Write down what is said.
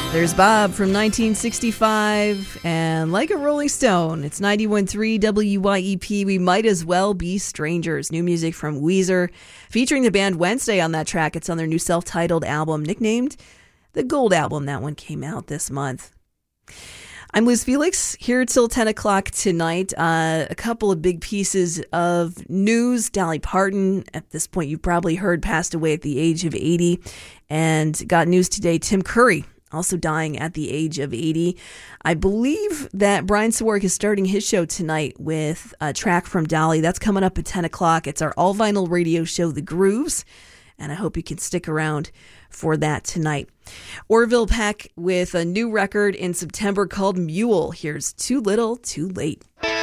There's Bob from 1965, and like a Rolling Stone, it's 91.3 WYEP, We Might As Well Be Strangers. New music from Weezer, featuring the band Wednesday on that track. It's on their new self-titled album, nicknamed the Gold Album. That one came out this month. I'm Liz Felix, here till 10 o'clock tonight. A couple of big pieces of news. Dolly Parton, at this point you've probably heard, passed away at the age of 80. And got news today, Tim Curry, also dying at the age of 80. I believe that Brian Sawark is starting his show tonight with a track from Dolly. That's coming up at 10 o'clock. It's our all-vinyl radio show, The Grooves, and I hope you can stick around for that tonight. Orville Peck with a new record in September called Mule. Here's Too Little, Too Late.